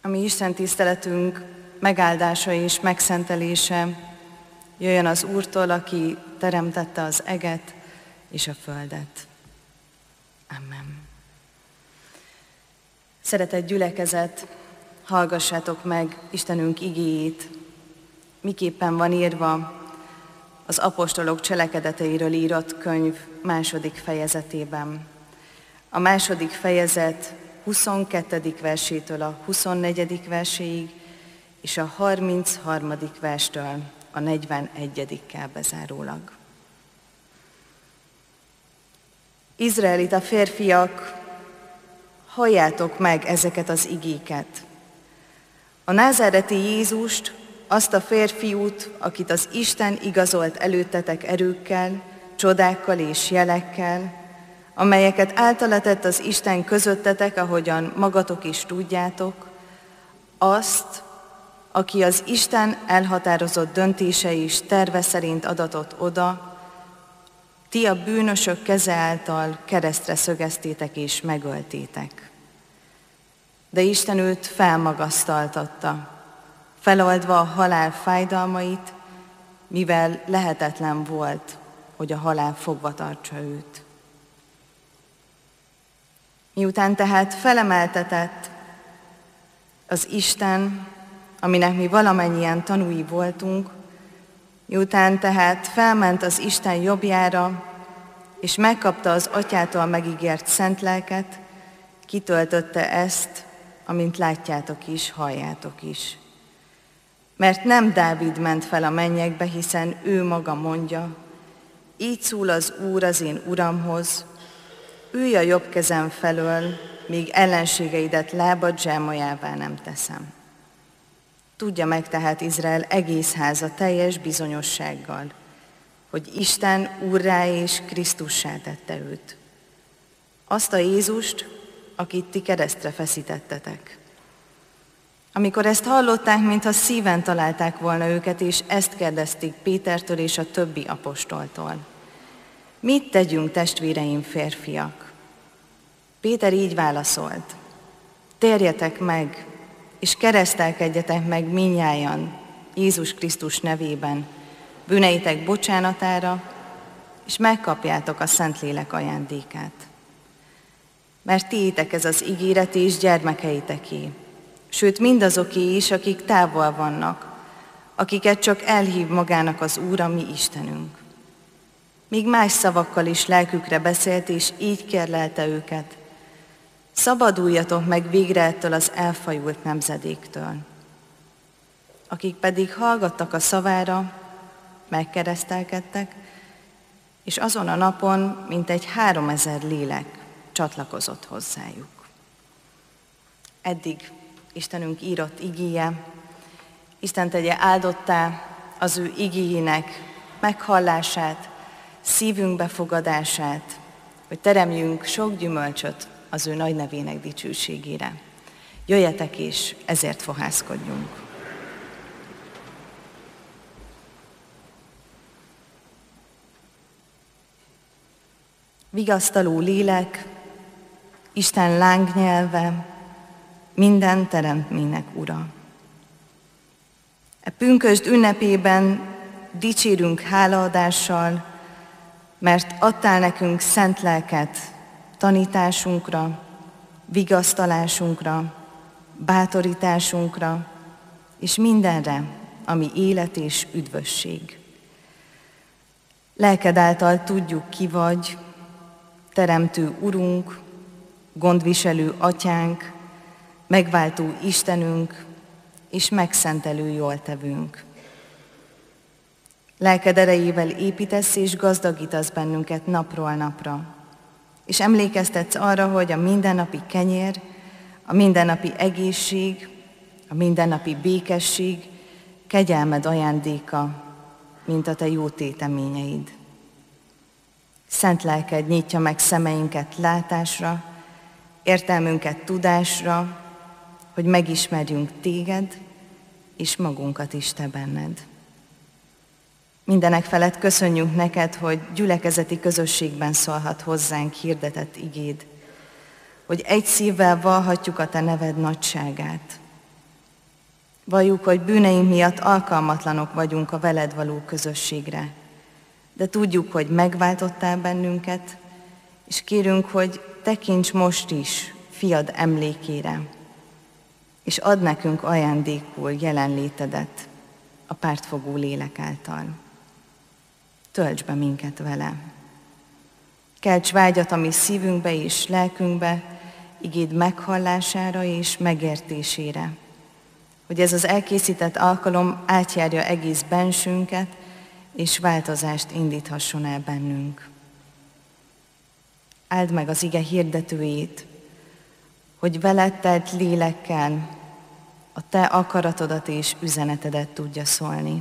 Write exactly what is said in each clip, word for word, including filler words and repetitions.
A mi Isten tiszteletünk megáldása és megszentelése jöjjön az Úrtól, aki teremtette az eget és a földet. Amen. Szeretett gyülekezet, hallgassátok meg Istenünk igéjét, miképpen van írva az apostolok cselekedeteiről írott könyv második fejezetében. A második fejezet huszonkettedik versétől a huszonnegyedik verséig, és a harmincharmadik verstől a negyvenegyedikkel bezárólag. Izraelita férfiak, halljátok meg ezeket az igéket. A názáreti Jézust, azt a férfiút, akit az Isten igazolt előttetek erőkkel, csodákkal és jelekkel, amelyeket általa tett az Isten közöttetek, ahogyan magatok is tudjátok, azt, aki az Isten elhatározott döntése és terve szerint adatott oda, ti a bűnösök keze által keresztre szögeztétek és megöltétek. De Isten őt felmagasztaltatta, feloldva a halál fájdalmait, mivel lehetetlen volt, hogy a halál fogva tartsa őt. Miután tehát felemeltetett az Isten, aminek mi valamennyien tanúi voltunk, miután tehát felment az Isten jobbjára, és megkapta az Atyától megígért szent lelket, kitöltötte ezt, amint látjátok is, halljátok is. Mert nem Dávid ment fel a mennyekbe, hiszen ő maga mondja, így szól az Úr az én Uramhoz, ülj a jobb kezem felől, míg ellenségeidet lábad zsámolyává nem teszem. Tudja meg tehát Izrael egész háza teljes bizonyossággal, hogy Isten Úrrá és Krisztussá tette őt. Azt a Jézust, akit ti keresztre feszítettetek. Amikor ezt hallották, mintha szíven találták volna őket, és ezt kérdezték Pétertől és a többi apostoltól. Mit tegyünk, testvéreim, férfiak? Péter így válaszolt. Térjetek meg, és keresztelkedjetek meg mindnyájan Jézus Krisztus nevében, bűneitek bocsánatára, és megkapjátok a Szentlélek ajándékát. Mert tiétek ez az ígéret és gyermekeiteké, sőt mindazoké is, akik távol vannak, akiket csak elhív magának az Úr, a mi Istenünk. Míg más szavakkal is lelkükre beszélt, és így kérlelte őket, szabaduljatok meg végre ettől az elfajult nemzedéktől. Akik pedig hallgattak a szavára, megkeresztelkedtek, és azon a napon mintegy háromezer lélek csatlakozott hozzájuk. Eddig Istenünk írott igéje, Isten tegye áldottá az ő igéjének meghallását, szívünk befogadását, hogy teremjünk sok gyümölcsöt az ő nagy nevének dicsőségére. Jöjjetek és ezért fohászkodjunk. Vigasztaló lélek, Isten lángnyelve, minden teremtménynek ura. E pünkösd ünnepében dicsérünk hálaadással, mert adtál nekünk szent lelket tanításunkra, vigasztalásunkra, bátorításunkra, és mindenre, ami élet és üdvösség. Lelked által tudjuk, ki vagy, teremtő Urunk, gondviselő Atyánk, megváltó Istenünk, és megszentelő jóltevőnk. Lelked erejével építesz és gazdagítasz bennünket napról napra, és emlékeztetsz arra, hogy a mindennapi kenyér, a mindennapi egészség, a mindennapi békesség, kegyelmed ajándéka, mint a te jó téteményeid. Szent lelked nyitja meg szemeinket látásra, értelmünket tudásra, hogy megismerjünk téged, és magunkat is te benned. Mindenek felett köszönjük neked, hogy gyülekezeti közösségben szólhat hozzánk hirdetett igéd, hogy egy szívvel vallhatjuk a te neved nagyságát, Valljuk, hogy bűneink miatt alkalmatlanok vagyunk a veled való közösségre, de tudjuk, hogy megváltottál bennünket, és kérünk, hogy tekints most is fiad emlékére, és add nekünk ajándékul jelenlétedet a pártfogó lélek által. Tölts be minket vele. Kelts vágyat a mi szívünkbe és lelkünkbe, igéd meghallására és megértésére, hogy ez az elkészített alkalom átjárja egész bensünket, és változást indíthasson el bennünk. Áld meg az ige hirdetőjét, hogy veled telt lélekkel a te akaratodat és üzenetedet tudja szólni.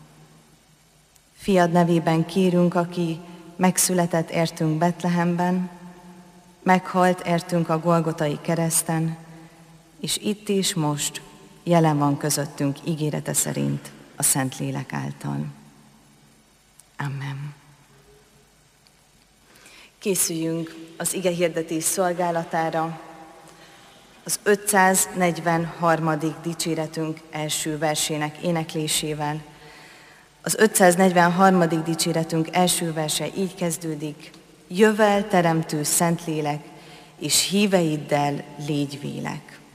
Fiad nevében kérünk, aki megszületett értünk Betlehemben, meghalt értünk a Golgotai kereszten, és itt és most jelen van közöttünk ígérete szerint a Szentlélek által. Amen. Készüljünk az igehirdetés szolgálatára az ötszáznegyvenharmadik dicséretünk első versének éneklésével. Az ötszáznegyvenharmadik dicséretünk első verse így kezdődik: Jövel, teremtő Szentlélek, és híveiddel légy vélek.